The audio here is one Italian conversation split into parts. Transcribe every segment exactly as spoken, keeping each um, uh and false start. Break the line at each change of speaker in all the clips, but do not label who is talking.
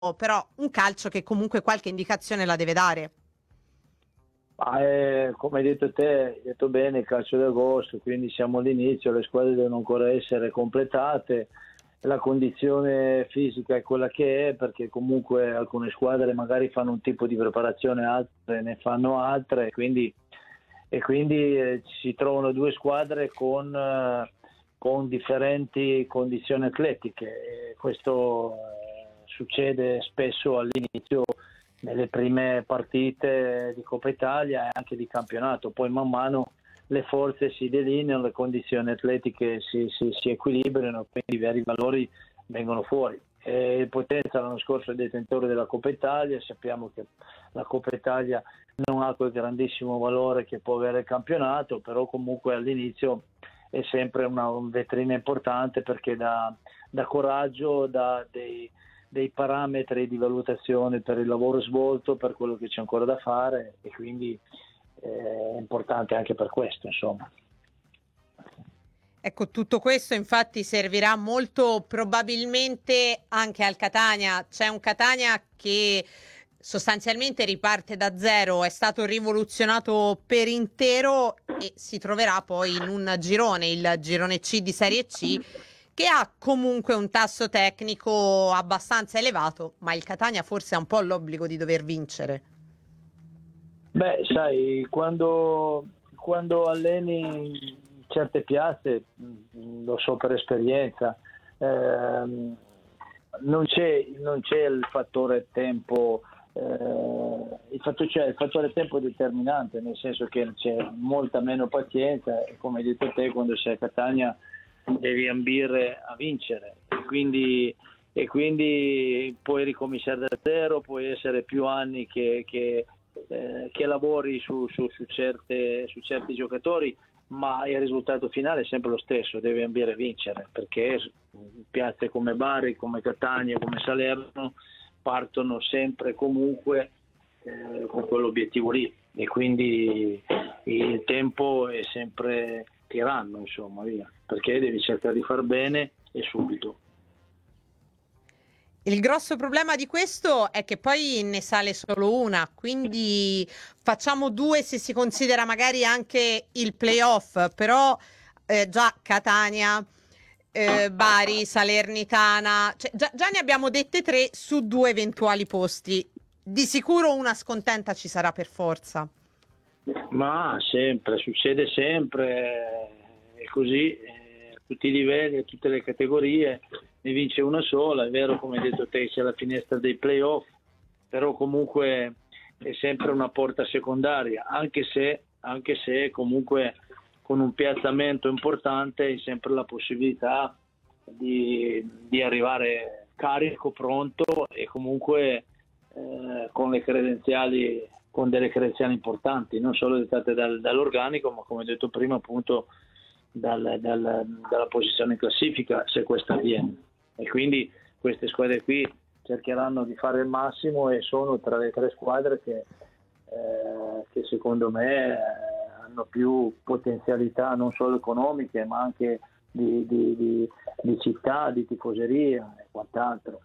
però un calcio che comunque qualche indicazione la deve dare.
Ah, eh, come hai detto te, hai detto bene, il calcio d'agosto, quindi siamo all'inizio, le squadre devono ancora essere completate, la condizione fisica è quella che è, perché comunque alcune squadre magari fanno un tipo di preparazione, altre ne fanno altre, quindi, e quindi eh, si trovano due squadre con, eh, con differenti condizioni atletiche. E questo eh, succede spesso all'inizio nelle prime partite di Coppa Italia e anche di campionato, poi man mano le forze si delineano, le condizioni atletiche si, si, si equilibrano, quindi i veri valori vengono fuori. E il Potenza l'anno scorso è detentore della Coppa Italia, sappiamo che la Coppa Italia non ha quel grandissimo valore che può avere il campionato, però comunque all'inizio è sempre una, una vetrina importante, perché dà, dà coraggio, dà dei dei parametri di valutazione per il lavoro svolto, per quello che c'è ancora da fare, e quindi eh, è importante anche per questo, insomma.
Ecco, tutto questo infatti servirà molto probabilmente anche al Catania. C'è un Catania che sostanzialmente riparte da zero, è stato rivoluzionato per intero e si troverà poi in un girone, il girone C di Serie C, che ha comunque un tasso tecnico abbastanza elevato, ma il Catania forse ha un po' l'obbligo di dover vincere.
Beh, sai, quando, quando alleni certe piazze, mh, lo so per esperienza, ehm, non c'è, non c'è il fattore tempo, eh, il, fatto, cioè, il fattore tempo è determinante, nel senso che c'è molta meno pazienza e, come hai detto te, quando sei a Catania devi ambire a vincere, e quindi, e quindi puoi ricominciare da zero, puoi essere più anni che, che, eh, che lavori su, su, su, certe, su certi giocatori, ma il risultato finale è sempre lo stesso, devi ambire a vincere, perché piazze come Bari, come Catania, come Salerno partono sempre comunque eh, con quell'obiettivo lì, e quindi il tempo è sempre tiranno, insomma, via, perché devi cercare di far bene e subito.
Il grosso problema di questo è che poi ne sale solo una, quindi facciamo due se si considera magari anche il playoff, però eh, già Catania, eh, Bari, Salernitana, cioè già, già ne abbiamo dette tre su due eventuali posti. Di sicuro una scontenta ci sarà per forza.
Ma sempre, succede sempre, è così, eh, a tutti i livelli, a tutte le categorie, ne vince una sola, è vero, come hai detto te, c'è la finestra dei playoff, però comunque è sempre una porta secondaria, anche se, anche se comunque con un piazzamento importante hai sempre la possibilità di, di arrivare carico, pronto, e comunque eh, con le credenziali, con delle credenziali importanti, non solo dettate dal, dall'organico, ma come detto prima, appunto dal, dal, dalla posizione in classifica, se questo avviene. E quindi queste squadre qui cercheranno di fare il massimo, e sono tra le tre squadre che, eh, che secondo me eh, hanno più potenzialità non solo economiche, ma anche di, di, di, di città, di tifoseria e quant'altro.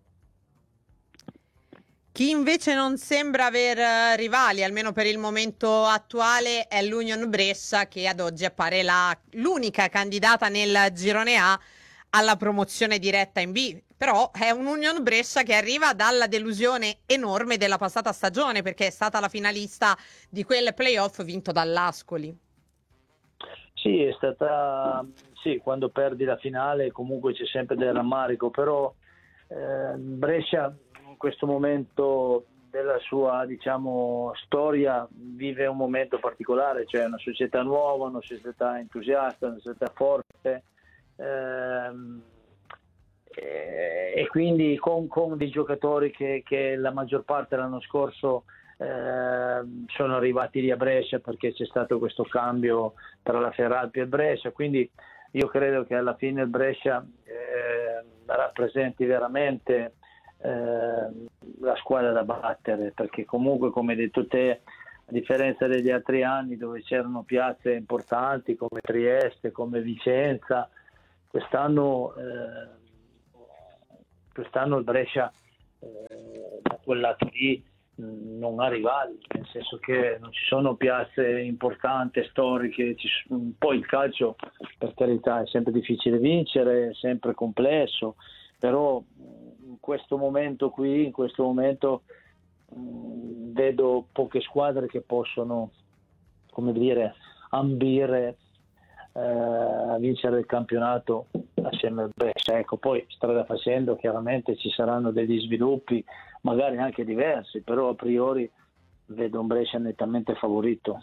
Chi invece non sembra aver eh, rivali, almeno per il momento attuale, è l'Union Brescia, che ad oggi appare la, l'unica candidata nel girone A alla promozione diretta in B. Però è un Union Brescia che arriva dalla delusione enorme della passata stagione, perché è stata la finalista di quel playoff vinto dall'Ascoli.
Sì, è stata, sì, quando perdi la finale comunque c'è sempre del rammarico, però eh, Brescia in questo momento della sua, diciamo, storia vive un momento particolare, cioè una società nuova, una società entusiasta, una società forte, ehm, e, e quindi con, con dei giocatori che, che la maggior parte l'anno scorso eh, sono arrivati lì a Brescia, perché c'è stato questo cambio tra la Ferralpi e il Brescia, quindi io credo che alla fine il Brescia eh, rappresenti veramente eh, la squadra da battere, perché comunque, come hai detto te, a differenza degli altri anni dove c'erano piazze importanti come Trieste, come Vicenza, quest'anno, eh, quest'anno il Brescia eh, da quel lato lì mh, non ha rivali, nel senso che non ci sono piazze importanti, storiche, ci, poi il calcio per carità è sempre difficile vincere, è sempre complesso, però in questo momento qui, in questo momento mh, vedo poche squadre che possono, come dire, ambire eh, a vincere il campionato assieme al Brescia. Ecco, poi strada facendo chiaramente ci saranno degli sviluppi magari anche diversi, però a priori vedo un Brescia nettamente favorito.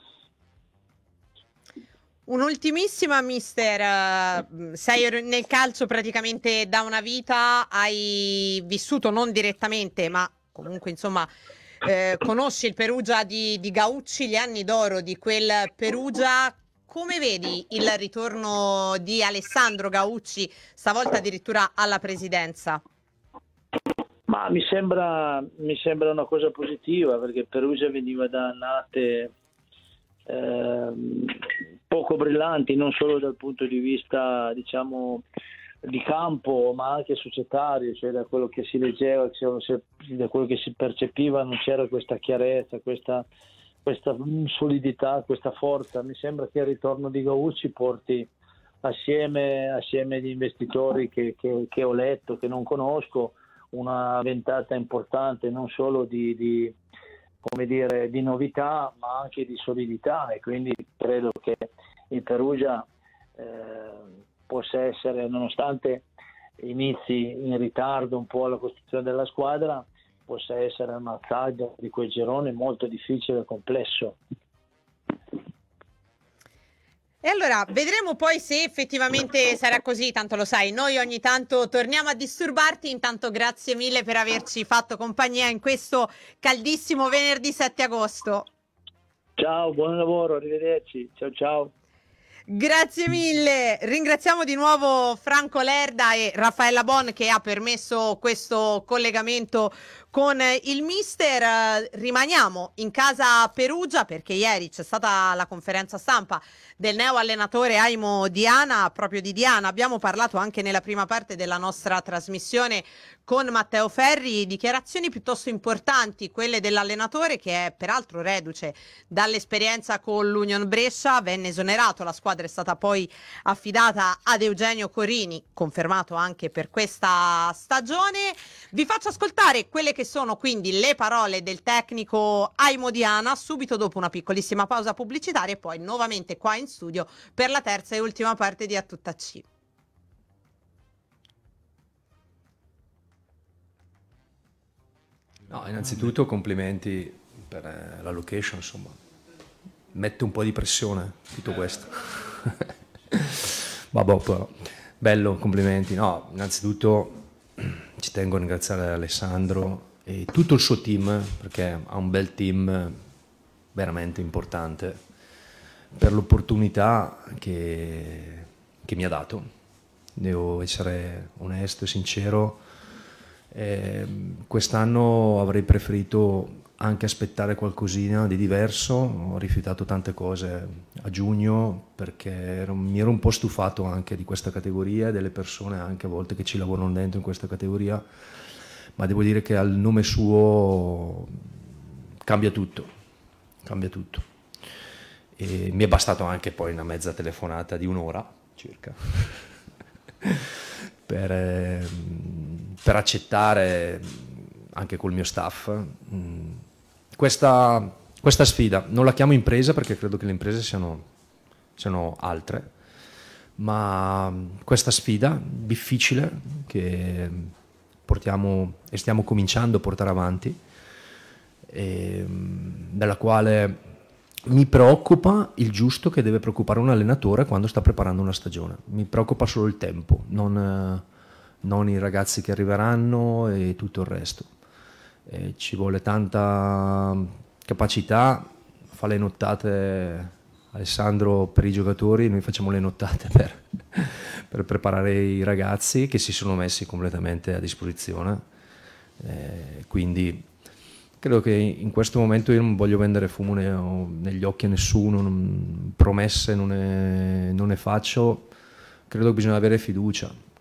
Un'ultimissima, mister, eh, sei nel calcio praticamente da una vita, hai vissuto non direttamente, ma comunque insomma eh, conosci il Perugia di, di Gaucci, gli anni d'oro di quel Perugia. Come vedi il ritorno di Alessandro Gaucci, stavolta addirittura alla presidenza?
Ma mi sembra, mi sembra una cosa positiva, perché Perugia veniva da annate eh, poco brillanti, non solo dal punto di vista, diciamo, di campo, ma anche societario, cioè da quello che si leggeva, da quello che si percepiva, non c'era questa chiarezza, questa, questa solidità, questa forza. Mi sembra che il ritorno di Gaucci porti assieme, assieme agli investitori che, che, che ho letto, che non conosco, una ventata importante non solo di, di, come dire, di novità, ma anche di solidità, e quindi credo che il Perugia eh, possa essere, nonostante inizi in ritardo un po' la costruzione della squadra, possa essere una taglia di quel girone molto difficile e complesso.
E allora vedremo poi se effettivamente sarà così, tanto lo sai, noi ogni tanto torniamo a disturbarti. Intanto grazie mille per averci fatto compagnia in questo caldissimo venerdì sette agosto.
Ciao, buon lavoro, arrivederci, ciao ciao.
Grazie mille, ringraziamo di nuovo Franco Lerda e Raffaella Bon che ha permesso questo collegamento con il mister. Rimaniamo in casa Perugia perché ieri c'è stata la conferenza stampa del neo allenatore Aimo Diana. Proprio di Diana abbiamo parlato anche nella prima parte della nostra trasmissione con Matteo Ferri. Dichiarazioni piuttosto importanti quelle dell'allenatore, che è peraltro reduce dall'esperienza con l'Union Brescia. Venne esonerato, la squadra è stata poi affidata ad Eugenio Corini, confermato anche per questa stagione. Vi faccio ascoltare quelle che sono quindi le parole del tecnico Aimo Diana subito dopo una piccolissima pausa pubblicitaria e poi nuovamente qua in studio per la terza e ultima parte di A Tutta C.
No, innanzitutto complimenti per eh, la location, insomma, mette un po' di pressione tutto questo. Vabbè, però, bello, complimenti. No, innanzitutto ci tengo a ringraziare Alessandro e tutto il suo team, perché ha un bel team veramente importante, per l'opportunità che, che mi ha dato. Devo essere onesto e sincero. Eh, quest'anno avrei preferito anche aspettare qualcosina di diverso. Ho rifiutato tante cose a giugno perché ero, mi ero un po' stufato anche di questa categoria e delle persone anche a volte che ci lavorano dentro in questa categoria, ma devo dire che al nome suo cambia tutto, cambia tutto. E mi è bastato anche poi una mezza telefonata di un'ora circa per, eh, per accettare anche col mio staff questa, questa sfida. Non la chiamo impresa perché credo che le imprese siano, siano altre, ma questa sfida difficile che portiamo e stiamo cominciando a portare avanti, e della quale mi preoccupa il giusto che deve preoccupare un allenatore quando sta preparando una stagione. Mi preoccupa solo il tempo, non, non i ragazzi che arriveranno e tutto il resto. E ci vuole tanta capacità, fa le nottate Alessandro per i giocatori, noi facciamo le nottate per, per preparare i ragazzi che si sono messi completamente a disposizione. Eh, quindi credo che in questo momento io non voglio vendere fumo ne, negli occhi a nessuno, non, promesse non ne, non ne faccio. Credo che bisogna avere fiducia,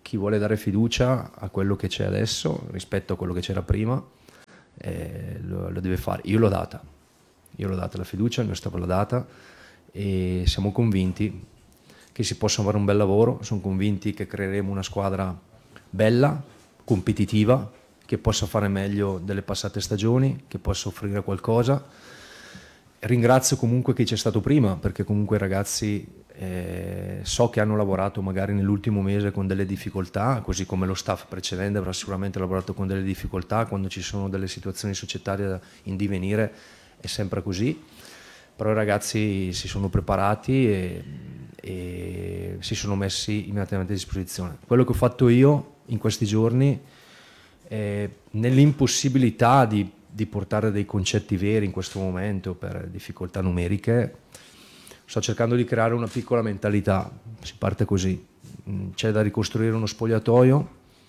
chi vuole dare fiducia a quello che c'è adesso rispetto a quello che c'era prima, eh, lo, lo deve fare. Io l'ho data, io l'ho data la fiducia, il mio staff l'ha data e siamo convinti che si possa fare un bel lavoro, sono convinti che creeremo una squadra bella, competitiva, che possa fare meglio delle passate stagioni, che possa offrire qualcosa. Ringrazio comunque chi c'è stato prima, perché comunque i ragazzi eh, so che hanno lavorato magari nell'ultimo mese con delle difficoltà, così come lo staff precedente avrà sicuramente lavorato con delle difficoltà, quando ci sono delle situazioni societarie in divenire è sempre così, però i ragazzi si sono preparati e, e si sono messi immediatamente a disposizione. Quello che ho fatto io in questi giorni, eh, nell'impossibilità di di portare dei concetti veri in questo momento per difficoltà numeriche, sto cercando di creare una piccola mentalità, si parte così, c'è da ricostruire uno spogliatoio,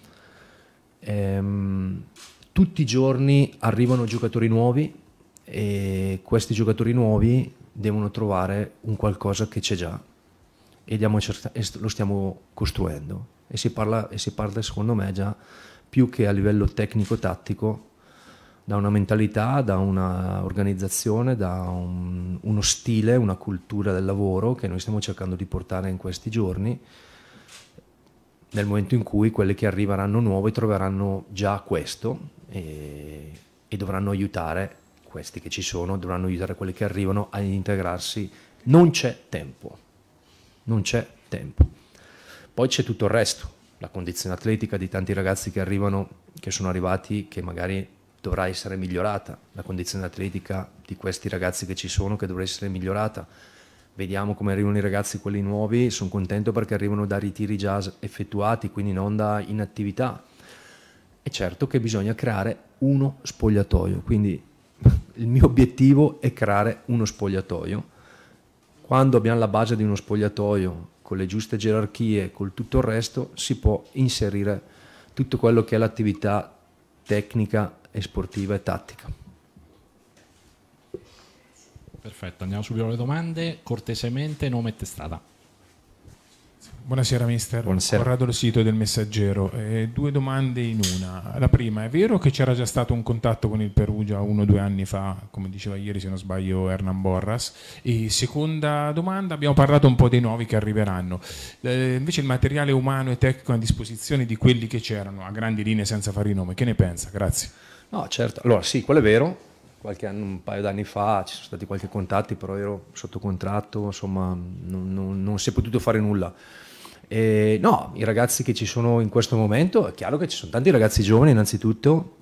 ehm, tutti i giorni arrivano giocatori nuovi e questi giocatori nuovi devono trovare un qualcosa che c'è già e, diamo, e lo stiamo costruendo e si parla, e si parla secondo me già più che a livello tecnico-tattico, da una mentalità, da una organizzazione, da un, uno stile, una cultura del lavoro che noi stiamo cercando di portare in questi giorni, nel momento in cui quelli che arriveranno nuovi troveranno già questo e, e dovranno aiutare questi che ci sono, dovranno aiutare quelli che arrivano a integrarsi. Non c'è tempo, non c'è tempo. Poi c'è tutto il resto, la condizione atletica di tanti ragazzi che arrivano, che sono arrivati, che magari dovrà essere migliorata, la condizione atletica di questi ragazzi che ci sono che dovrà essere migliorata. Vediamo come arrivano i ragazzi, quelli nuovi, sono contento perché arrivano da ritiri già effettuati, quindi non da inattività. È certo che bisogna creare uno spogliatoio, quindi il mio obiettivo è creare uno spogliatoio. Quando abbiamo la base di uno spogliatoio, con le giuste gerarchie, con tutto il resto, si può inserire tutto quello che è l'attività tecnica e sportiva e tattica.
Perfetto, andiamo subito alle domande. Cortesemente nome e testata.
Buonasera mister,
Buonasera.
Corrado Sito del Messaggero. Eh, due domande in una. La prima, è vero che c'era già stato un contatto con il Perugia uno o due anni fa, come diceva ieri se non sbaglio Hernan Borras? E seconda domanda, abbiamo parlato un po' dei nuovi che arriveranno, eh, invece il materiale umano e tecnico a disposizione di quelli che c'erano, a grandi linee senza fare i nomi, che ne pensa? Grazie.
No, certo, allora sì, quello è vero, qualche anno, un paio d'anni fa ci sono stati qualche contatti, però ero sotto contratto, insomma non, non, non si è potuto fare nulla. E no, i ragazzi che ci sono in questo momento, è chiaro che ci sono tanti ragazzi giovani innanzitutto,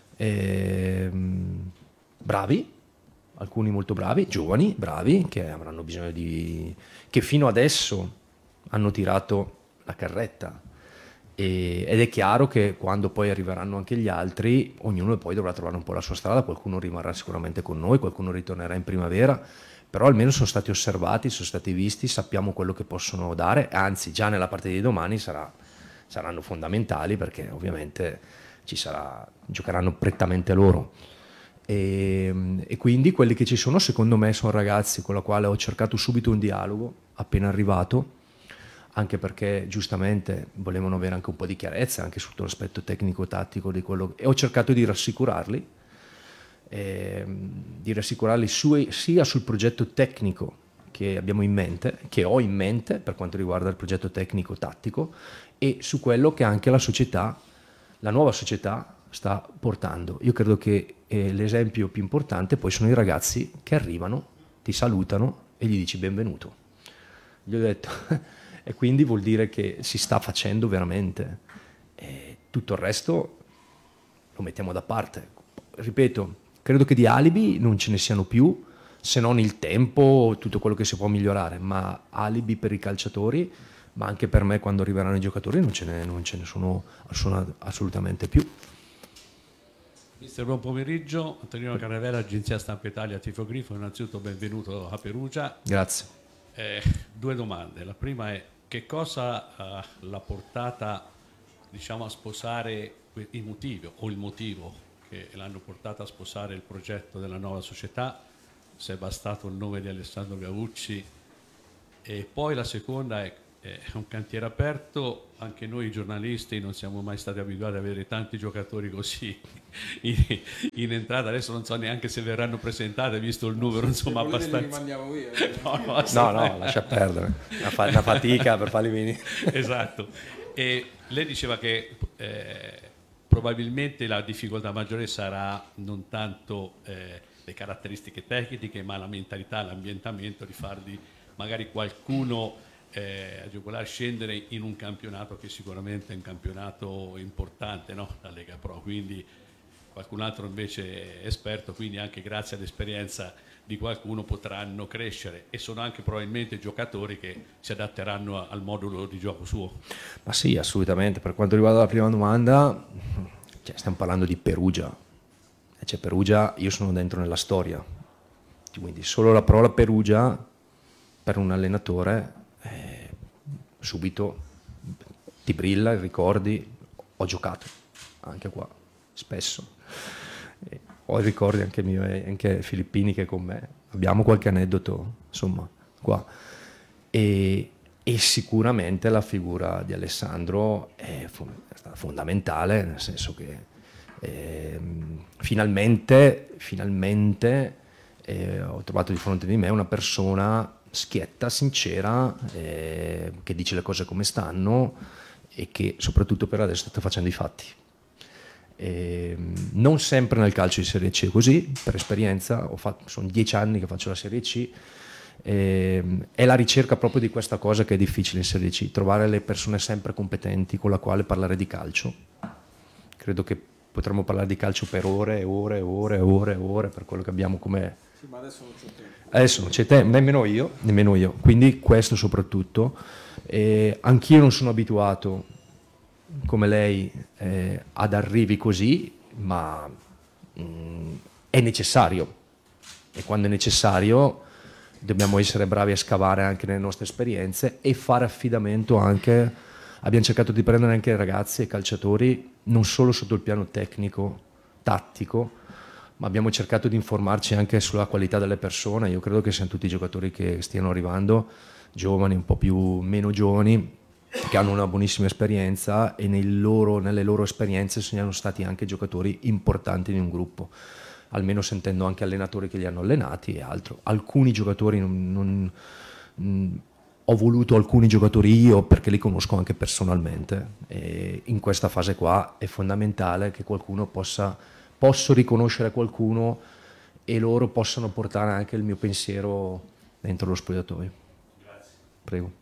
ehm, bravi, alcuni molto bravi, giovani, bravi, che avranno bisogno di... che fino adesso hanno tirato la carretta. E, ed è chiaro che quando poi arriveranno anche gli altri, ognuno poi dovrà trovare un po' la sua strada, qualcuno rimarrà sicuramente con noi, qualcuno ritornerà in primavera, però almeno sono stati osservati, sono stati visti, sappiamo quello che possono dare, anzi già nella partita di domani sarà, saranno fondamentali perché ovviamente ci sarà, giocheranno prettamente loro. E, e quindi quelli che ci sono secondo me sono ragazzi con la quale ho cercato subito un dialogo appena arrivato, anche perché giustamente volevano avere anche un po' di chiarezza anche sotto l'aspetto tecnico-tattico di quello, e ho cercato di rassicurarli, eh, di rassicurarli su, sia sul progetto tecnico che abbiamo in mente, che ho in mente per quanto riguarda il progetto tecnico-tattico, e su quello che anche la società, la nuova società sta portando. Io credo che eh, l'esempio più importante poi sono i ragazzi che arrivano, ti salutano e gli dici benvenuto. Gli ho detto e quindi vuol dire che si sta facendo veramente, e tutto il resto lo mettiamo da parte. Ripeto, credo che di alibi non ce ne siano più, se non il tempo, tutto quello che si può migliorare, ma alibi per i calciatori, ma anche per me quando arriveranno i giocatori non ce ne, non ce ne sono assolutamente più.
Mister, buon pomeriggio. Antonino Carnevera, Agenzia Stampa Italia, Tifo Grifo. Innanzitutto benvenuto a Perugia.
Grazie.
Eh, due domande. La prima è: che cosa uh, l'ha portata, diciamo, a sposare il motivo o il motivo che l'hanno portata a sposare il progetto della nuova società, se è bastato il nome di Alessandro Gavucci? E poi la seconda è è un cantiere aperto, anche noi giornalisti non siamo mai stati abituati ad avere tanti giocatori così in, in entrata. Adesso non so neanche se verranno presentate, visto il numero, insomma, abbastanza.
Mandiamo via.
No, no,
No, no, lascia perdere, una, fa- una fatica per farli venire.
Esatto. E lei diceva che eh, probabilmente la difficoltà maggiore sarà non tanto eh, le caratteristiche tecniche, ma la mentalità, l'ambientamento di farli magari qualcuno eh, agevolare scendere in un campionato che sicuramente è un campionato importante, no? La Lega Pro, quindi qualcun altro invece è esperto, quindi anche grazie all'esperienza di qualcuno potranno crescere, e sono anche probabilmente giocatori che si adatteranno al modulo di gioco suo.
Ma sì, assolutamente. Per quanto riguarda la prima domanda, cioè, stiamo parlando di Perugia. E c'è Perugia, io sono dentro nella storia, quindi solo la parola Perugia per un allenatore eh, subito ti brilla, ricordi, ho giocato anche qua spesso, eh, ho i ricordi anche mio e anche Filippini che è con me, abbiamo qualche aneddoto insomma qua, e, e sicuramente la figura di Alessandro è, è stata fondamentale, nel senso che eh, finalmente finalmente eh, ho trovato di fronte di me una persona schietta, sincera, eh, che dice le cose come stanno e che soprattutto per adesso sta facendo i fatti. Eh, non sempre nel calcio di Serie C è così, per esperienza, ho fatto, sono dieci anni che faccio la Serie C, eh, è la ricerca proprio di questa cosa che è difficile in Serie C, trovare le persone sempre competenti con la quale parlare di calcio. Credo che potremmo parlare di calcio per ore e ore e ore e ore e ore per quello che abbiamo come...
Sì, ma adesso non c'è tempo.
Adesso non c'è tempo, nemmeno io, nemmeno io, quindi questo soprattutto. Eh, anch'io non sono abituato, come lei, eh, ad arrivi così, ma mh, è necessario, e quando è necessario dobbiamo essere bravi a scavare anche nelle nostre esperienze e fare affidamento anche, abbiamo cercato di prendere anche ragazzi e calciatori non solo sotto il piano tecnico, tattico, ma abbiamo cercato di informarci anche sulla qualità delle persone. Io credo che siano tutti giocatori che stiano arrivando, giovani, un po' più meno giovani, che hanno una buonissima esperienza e nei loro, nelle loro esperienze sono stati anche giocatori importanti in un gruppo, almeno sentendo anche allenatori che li hanno allenati e altro. Alcuni giocatori non, non, mh, ho voluto alcuni giocatori io perché li conosco anche personalmente, e in questa fase qua è fondamentale che qualcuno possa, posso riconoscere qualcuno e loro possano portare anche il mio pensiero dentro lo spogliatoio.
Grazie.
Prego.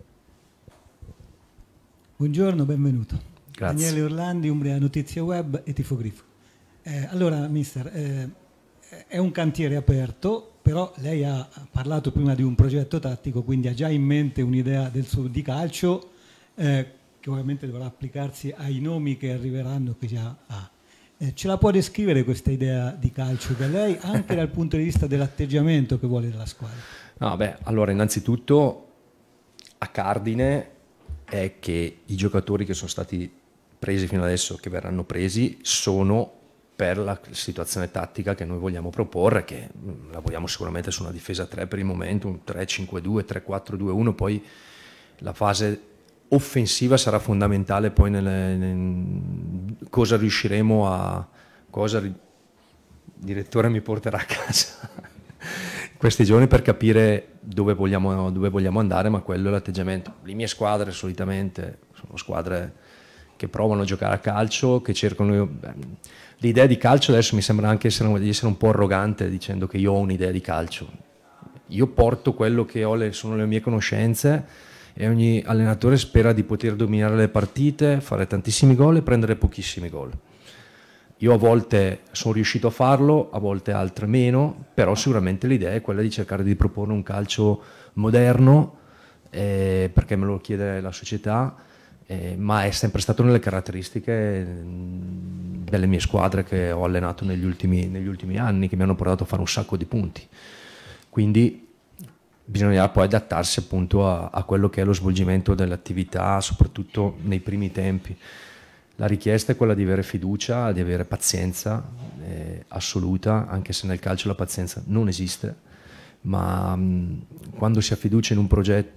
Buongiorno, benvenuto.
Grazie.
Daniele Orlandi, Umbria Notizie Web e Tifogrifo. Eh, allora, mister, eh, è un cantiere aperto, però lei ha parlato prima di un progetto tattico, quindi ha già in mente un'idea del suo di calcio eh, che ovviamente dovrà applicarsi ai nomi che arriveranno, che già ha. Eh, ce la può descrivere questa idea di calcio da lei, anche dal punto di vista dell'atteggiamento che vuole dalla squadra?
No, beh, allora innanzitutto a cardine è che i giocatori che sono stati presi fino adesso, che verranno presi, sono per la situazione tattica che noi vogliamo proporre, che la vogliamo sicuramente su una difesa tre per il momento, un tre cinque due, tre quattro due uno, poi la fase offensiva sarà fondamentale poi nelle, nel, cosa riusciremo a... cosa il direttore mi porterà a casa questi giorni per capire dove vogliamo, dove vogliamo andare, ma quello è l'atteggiamento. Le mie squadre solitamente sono squadre che provano a giocare a calcio, che cercano... Beh, l'idea di calcio adesso mi sembra anche essere, di essere un po' arrogante dicendo che io ho un'idea di calcio. Io porto quello che ho, le, sono le mie conoscenze, e ogni allenatore spera di poter dominare le partite, fare tantissimi gol e prendere pochissimi gol. Io a volte sono riuscito a farlo, a volte altre meno, però sicuramente l'idea è quella di cercare di proporre un calcio moderno, eh, perché me lo chiede la società, eh, ma è sempre stato nelle caratteristiche delle mie squadre che ho allenato negli ultimi, negli ultimi anni, che mi hanno portato a fare un sacco di punti. Quindi bisognerà poi adattarsi appunto a, a quello che è lo svolgimento dell'attività, soprattutto nei primi tempi. La richiesta è quella di avere fiducia, di avere pazienza eh, assoluta, anche se nel calcio la pazienza non esiste, ma mh, quando si ha fiducia in un progetto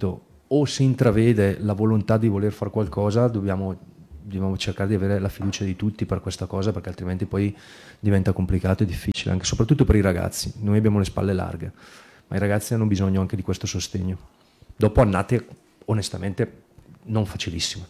o si intravede la volontà di voler fare qualcosa, dobbiamo, dobbiamo cercare di avere la fiducia di tutti per questa cosa, perché altrimenti poi diventa complicato e difficile, anche soprattutto per i ragazzi. Noi abbiamo le spalle larghe, ma i ragazzi hanno bisogno anche di questo sostegno. Dopo annate onestamente non facilissime.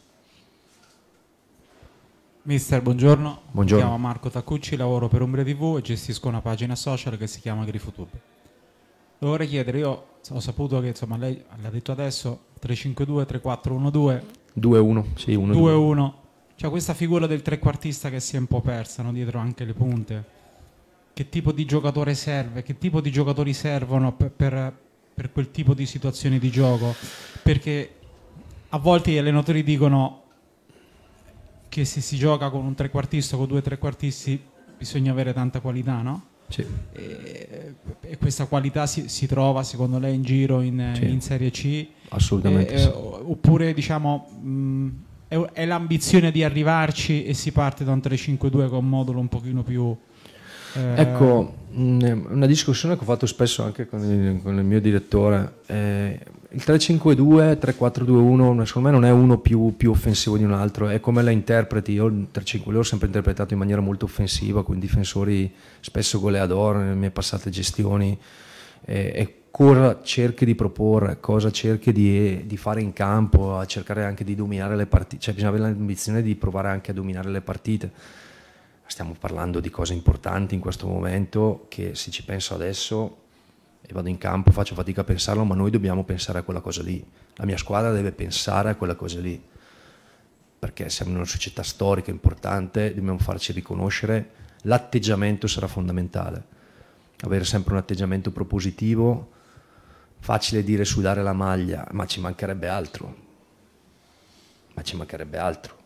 Mister, buongiorno.
Buongiorno.
Mi chiamo Marco Taccucci, lavoro per Umbria tivù e gestisco una pagina social che si chiama GrifoTube. Vorrei chiedere, io ho saputo che insomma lei l'ha detto adesso, tre cinque due tre quattro uno due
due uno, sì, uno
due uno, cioè questa figura del trequartista che si è un po' persa, no? Dietro anche le punte. Che tipo di giocatore serve? Che tipo di giocatori servono per, per, per quel tipo di situazioni di gioco? Perché a volte gli allenatori dicono che se si gioca con un trequartista o con due trequartisti bisogna avere tanta qualità, no?
Sì.
E, e questa qualità si, si trova secondo lei in giro in,
Sì.
in Serie C?
Assolutamente
E,
sì.
Oppure diciamo mh, è, è l'ambizione di arrivarci e si parte da un tre cinque due con un modulo un pochino più... Eh,
Ecco, mh, una discussione che ho fatto spesso anche con il, con il mio direttore. Eh, il tre cinque due, tre quattro due uno secondo me non è uno più, più offensivo di un altro, è come la interpreti. Io il tre cinque due l'ho sempre interpretato in maniera molto offensiva, con difensori spesso goleador nelle mie passate gestioni, eh, e cosa cerchi di proporre, cosa cerchi di, di fare in campo, a cercare anche di dominare le partite, cioè bisogna avere l'ambizione di provare anche a dominare le partite. Stiamo parlando di cose importanti in questo momento che, se ci penso adesso e vado in campo, faccio fatica a pensarlo, ma noi dobbiamo pensare a quella cosa lì. La mia squadra deve pensare a quella cosa lì, perché siamo in una società storica importante, dobbiamo farci riconoscere. L'atteggiamento sarà fondamentale, avere sempre un atteggiamento propositivo. Facile dire sudare la maglia, ma ci mancherebbe altro, ma ci mancherebbe altro.